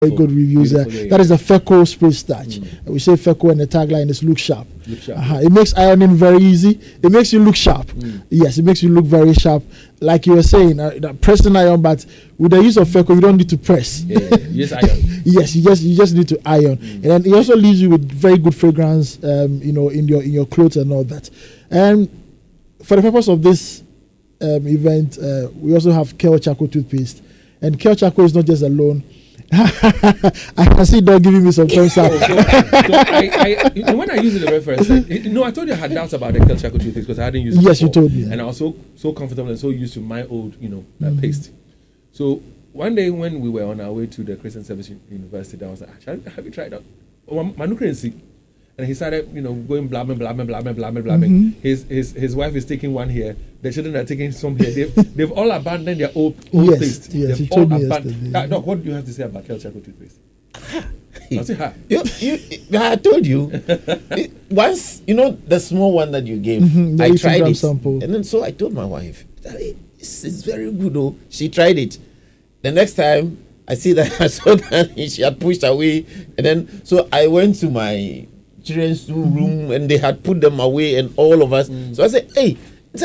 very good reviews. That is the Feco spray starch. We say Feco and the tagline is look sharp. Look sharp. It makes ironing very easy. It makes you look sharp. Yes, it makes you look very sharp. Like you were saying, pressing iron, but with the use of Feco, you don't need to press. Yes, iron. Yes, you just need to iron, and then it also leaves you with very good fragrance, in your clothes and all that. And for the purpose of this event, we also have Kel Charcoal toothpaste, and Kel Charcoal is not just alone. I can see Doug giving me some thumbs up. So when I use it the very first time, I told you I had doubts about the Kel Charcoal toothpaste because I hadn't used it Yes, before. you told me. And I was so comfortable and so used to my old, paste. So one day when we were on our way to the Christian Service University, I was like, have you tried out? And he started, going blabbing. His wife is taking one here. The children are taking some here. They've all abandoned their old taste. Yes, They've all abandoned. Doc, what do you have to say about Kel Charcoal toothpaste? I'll say hi. I told you. Once, the small one that you gave, I tried it. Sample. And then so I told my wife, it's very good though. She tried it. The next time I saw that she had pushed away, and then so I went to my children's room and they had put them away and all of us. So I said, hey, it's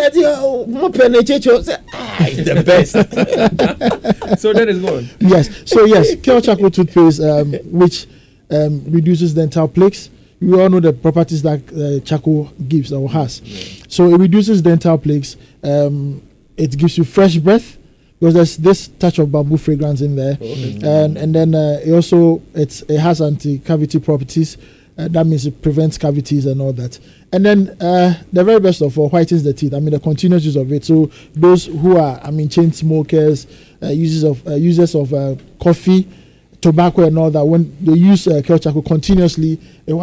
the best. So that is gone. Yes. So yes, Kel Charcoal toothpaste, which reduces dental plaques. We all know the properties that charcoal gives or has. So it reduces dental plaques. It gives you fresh breath, because there's this touch of bamboo fragrance in there, and then it has anti-cavity properties. That means it prevents cavities and all that. And then the very best of all, whitens the teeth. The continuous use of it. So those who are chain smokers, users of coffee, tobacco and all that, when they use Kel Charcoal continuously,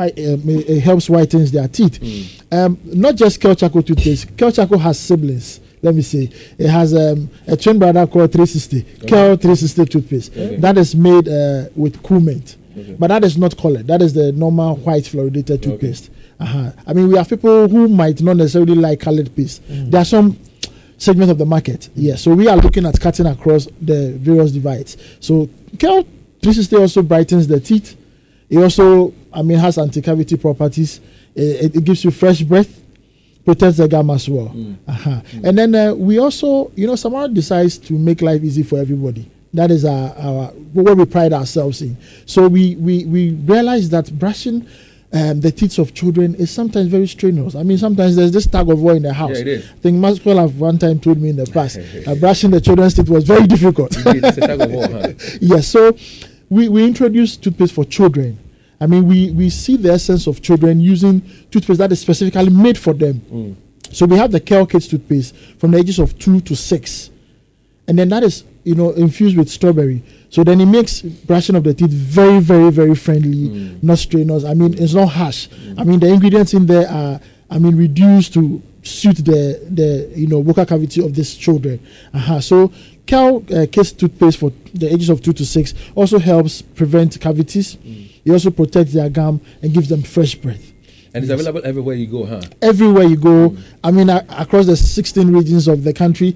it helps whitens their teeth. Not just Kel Charcoal toothpaste. Kel Charcoal has siblings. Let me see. It has a twin brother called 360. Kel 360 toothpaste. That is made with cool mint. But that is not colored. That is the normal white fluoridated toothpaste. We have people who might not necessarily like colored paste. There are some segments of the market. Yes. So we are looking at cutting across the various divides. So Kel 360 also brightens the teeth. It also, has anti-cavity properties. It gives you fresh breath. Protects the gum as well. And then we also, someone decides to make life easy for everybody. That is our what we pride ourselves in. So we realize that brushing the teeth of children is sometimes very strenuous. Sometimes there's this tug of war in the house. Yeah, it is. I think Maxwell have one time told me in the past that brushing the children's teeth was very difficult. It's a tug of war, huh? Yes, so we introduced toothpaste for children. We see the essence of children using toothpaste that is specifically made for them. So we have the Kel Kids toothpaste from the ages of 2 to 6. And then that is, infused with strawberry. So then it makes brushing of the teeth very, very, very friendly, not strenuous. It's not harsh. The ingredients in there are, reduced to suit the vocal cavity of these children. So Kel Kids toothpaste for the ages of 2 to 6 also helps prevent cavities. It also protects their gum and gives them fresh breath. And it's available everywhere you go, huh? Everywhere you go. Across the 16 regions of the country,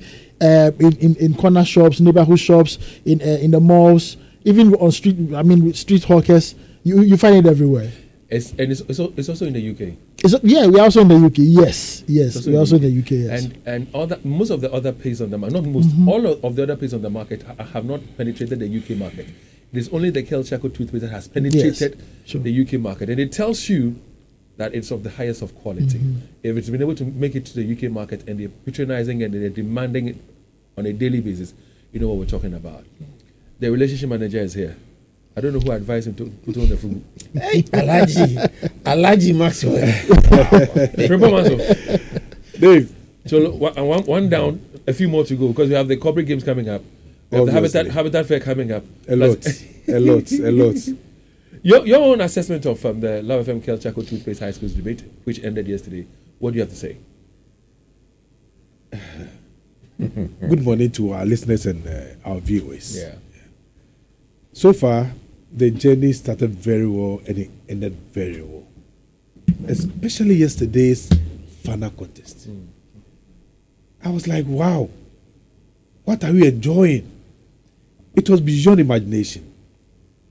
in corner shops, neighborhood shops, in the malls, even on street hawkers, you find it everywhere. It's also in the UK. We're also in the UK. Yes, we're also in the UK. Yes. And most of the other pastes on the market, not most, all of the other pastes on the market have not penetrated the UK market. It is only the Kel Charcoal toothpaste that has penetrated the UK market, and it tells you that it's of the highest of quality. If it's been able to make it to the UK market and they're patronizing and they're demanding it on a daily basis, you know what we're talking about. The relationship manager is here. I don't know who advised him to put on the food. Hey, Alaji Maxwell. Triple Maxwell. Dave. So one down, a few more to go because we have the corporate games coming up. We have the Habitat Fair coming up. A lot. Your own assessment of the Love FM Kel Charcoal Toothpaste High Schools debate, which ended yesterday, what do you have to say? Good morning to our listeners and our viewers. Yeah. So far, the journey started very well and it ended very well. Especially yesterday's final contest. I was like, wow, what are we enjoying? It was beyond imagination.